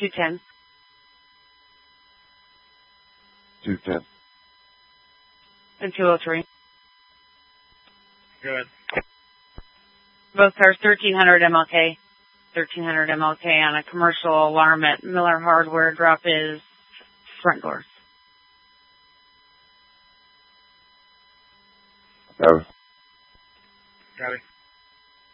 210. 210. And 203. Go ahead. Both cars 1300 MLK. 1300 MLK on a commercial alarm at Miller Hardware. Drop is front doors. No. Got it.